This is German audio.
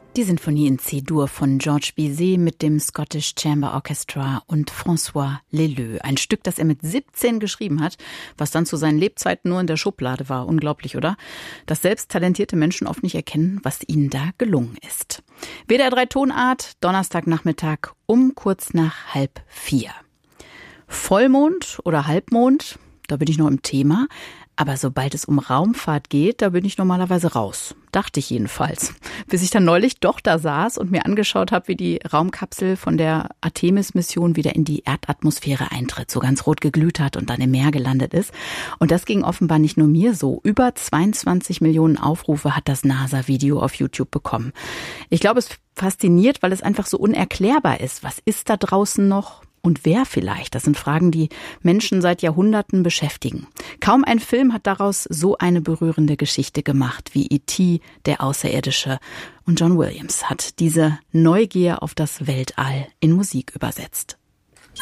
Die Sinfonie in C-Dur von Georges Bizet mit dem Scottish Chamber Orchestra und François Leleux. Ein Stück, das er mit 17 geschrieben hat, was dann zu seinen Lebzeiten nur in der Schublade war. Unglaublich, oder? Dass selbst talentierte Menschen oft nicht erkennen, was ihnen da gelungen ist. WDR 3 Tonart, Donnerstagnachmittag um kurz nach 3:30. Vollmond oder Halbmond, da bin ich noch im Thema. Aber sobald es um Raumfahrt geht, da bin ich normalerweise raus. Dachte ich jedenfalls. Bis ich dann neulich doch da saß und mir angeschaut habe, wie die Raumkapsel von der Artemis-Mission wieder in die Erdatmosphäre eintritt, so ganz rot geglüht hat und dann im Meer gelandet ist. Und das ging offenbar nicht nur mir so. Über 22 Millionen Aufrufe hat das NASA-Video auf YouTube bekommen. Ich glaube, es fasziniert, weil es einfach so unerklärbar ist. Was ist da draußen noch? Und wer vielleicht? Das sind Fragen, die Menschen seit Jahrhunderten beschäftigen. Kaum ein Film hat daraus so eine berührende Geschichte gemacht wie E.T., der Außerirdische. Und John Williams hat diese Neugier auf das Weltall in Musik übersetzt.